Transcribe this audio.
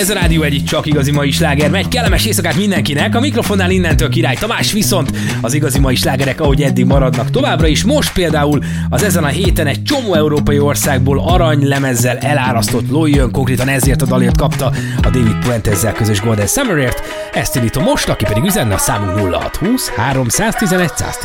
Ez a Rádió Egy csak igazi mai sláger megy. Kellemes éjszakát mindenkinek. A mikrofonnál innentől Király Tamás, viszont az igazi mai slágerek, ahogy eddig maradnak továbbra is. Most például az ezen a héten egy csomó európai országból aranylemezzel elárasztott ló jön, konkrétan ezért a dalért kapta a David Puentezzel közös Golden Summerért. Ezt indítom most, aki pedig üzenne, a számunk 0620 311 110.